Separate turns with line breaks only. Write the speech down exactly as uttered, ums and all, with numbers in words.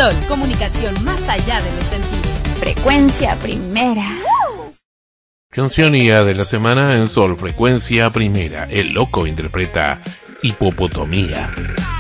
Sol, comunicación más allá de los sentidos.
Frecuencia Primera.
Canción I A de la semana en Sol, Frecuencia Primera. El Loco interpreta Hipopotomía.